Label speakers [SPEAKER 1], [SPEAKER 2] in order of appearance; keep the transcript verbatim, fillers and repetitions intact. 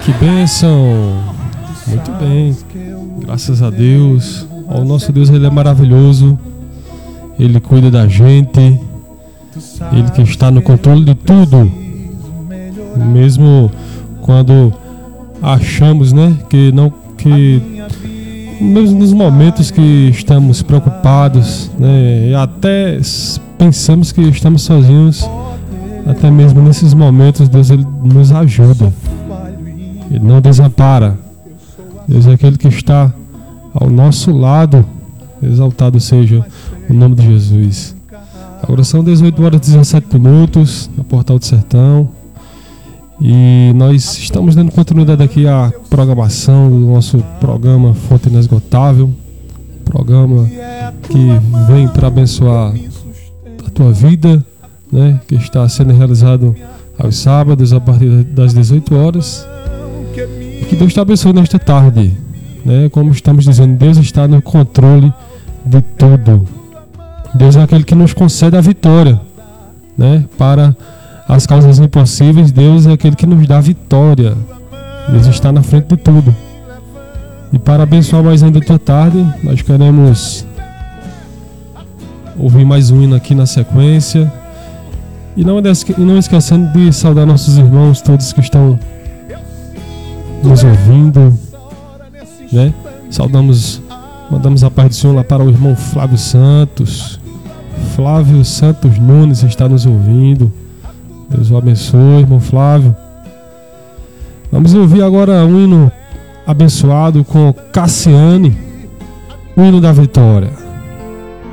[SPEAKER 1] Que bênção! Muito bem, graças a Deus. O nosso Deus, Ele é maravilhoso. Ele cuida da gente. Ele que está no controle de tudo. Mesmo quando achamos, né, que não, que mesmo nos momentos que estamos preocupados, né, e até pensamos que estamos sozinhos, até mesmo nesses momentos Deus, Ele nos ajuda. Ele não desampara. Deus é aquele que está ao nosso lado. Exaltado seja o nome de Jesus. Agora são dezoito horas e dezessete minutos na Portal do Sertão. E nós estamos dando continuidade aqui à programação do nosso programa Fonte Inesgotável. Programa que vem para abençoar a tua vida, né? Que está sendo realizado aos sábados a partir das dezoito horas. E que Deus te abençoe nesta tarde, né? Como estamos dizendo, Deus está no controle de tudo. Deus é aquele que nos concede a vitória, né? Para as causas impossíveis, Deus é aquele que nos dá a vitória. Deus está na frente de tudo. E para abençoar mais ainda a tua tarde, nós queremos ouvir mais um hino aqui na sequência. E não, e não esquecendo de saudar nossos irmãos, todos que estão nos ouvindo, né? Saudamos, mandamos a paz do Senhor lá para o irmão Flávio Santos. Flávio Santos Nunes está nos ouvindo. Deus o abençoe, irmão Flávio. Vamos ouvir agora um hino abençoado com Cassiane, o hino da vitória.